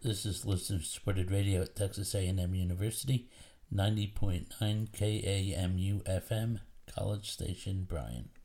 This is listener-supported radio at Texas A&M University, 90.9 KAMU FM, College Station, Bryan.